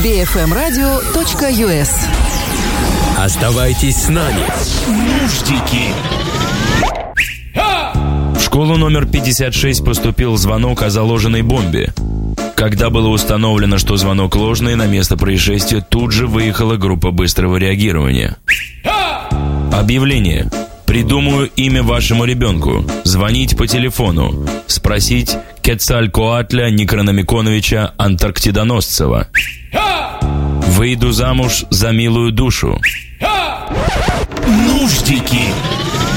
bfmradio.us. Оставайтесь с нами. Нуждики. В школу номер 56 поступил звонок о заложенной бомбе. Когда было установлено, что звонок ложный, на место происшествия тут же выехала группа быстрого реагирования. Объявление. Придумаю имя вашему ребенку. Звонить по телефону. Спросить Кецалькоатля Некрономиконовича Антарктидоносцева. Выйду замуж за милую душу. Нуждики.